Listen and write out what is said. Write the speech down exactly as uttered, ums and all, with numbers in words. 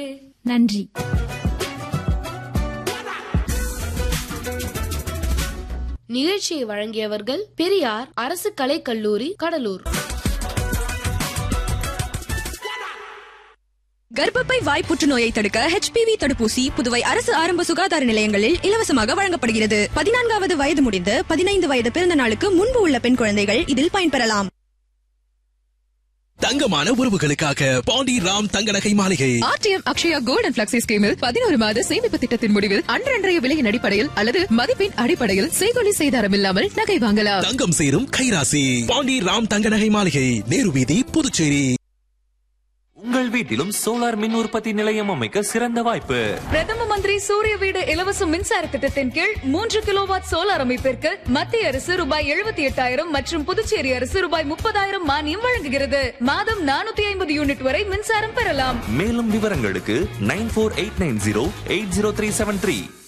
நன்றி. நிகழ்ச்சியை வழங்கியவர்கள் பெரியார் அரசு கலைக்கல்லூரி, கடலூர். கர்ப்பப்பை வாய் புற்றுநோயை தடுக்க ஹெச் பி வி தடுப்பூசி புதுவை அரசு ஆரம்ப சுகாதார நிலையங்களில் இலவசமாக வழங்கப்படுகிறது. பதினான்காவது வயது முடிந்து பதினைந்து வயது பிறந்த நாளுக்கு முன்பு உள்ள பெண் குழந்தைகள் இதில் பயன்பெறலாம். தங்கமான உறவுகளுக்காக பாண்டி ராம் தங்க நகை மாளிகை. RTM Akshaya gold and flexi ஸ்கீமில் பதினோரு மாத சேமிப்பு திட்டத்தின் முடிவில் அன்றன்றைய விலையின் அடிப்படையில் அல்லது மதிப்பின் அடிப்படையில் செய்கொலி செய்தாரம் இல்லாமல் நகை வாங்கலாம். தங்கம் சேரும் கைராசி. பாண்டி ராம் தங்க நகை மாளிகை, நேரு வீதி, புதுச்சேரி. உங்கள் வீட்டிலும் சோலார் மின் உற்பத்தி நிலையம் அமைக்க சிறந்த வாய்ப்பு. பிரதம மந்திரி சூரிய வீடு இலவச மின்சார திட்டத்தின் கீழ் மூன்று கிலோவாட் சோலார் அமைப்பிற்கு மத்திய அரசு ரூபாய் எழுபத்தி எட்டாயிரம் மற்றும் புதுச்சேரி அரசு ரூபாய் முப்பதாயிரம் மானியம் வழங்குகிறது. மாதம் நானூத்தி ஐம்பது யூனிட் வரை மின்சாரம் பெறலாம். மேலும் விவரங்களுக்கு nine four eight nine zero eight zero three seven three